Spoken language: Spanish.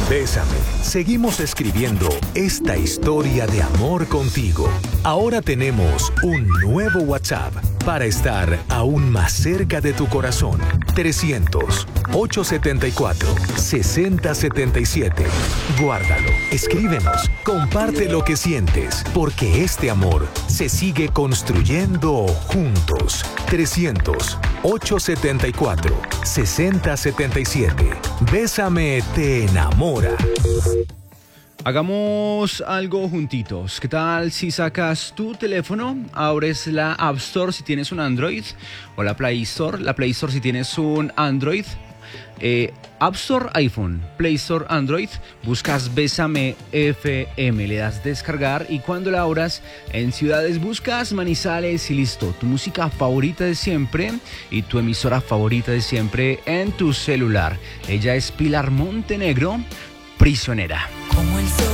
Bésame. Seguimos escribiendo esta historia de amor contigo. Ahora tenemos un nuevo WhatsApp para estar aún más cerca de tu corazón. 300-874-6077. Guárdalo, escríbenos, comparte lo que sientes, porque este amor se sigue construyendo juntos. 300-874-6077. Bésame te enamora. Hagamos algo juntitos. ¿Qué tal si sacas tu teléfono, abres la App Store si tienes un Android o la Play Store si tienes un Android, App Store iPhone, Play Store Android, buscas Bésame FM, le das descargar y cuando la abras en ciudades buscas Manizales y listo, tu música favorita de siempre y tu emisora favorita de siempre en tu celular. Ella es Pilar Montenegro, Prisionera. Como el sol.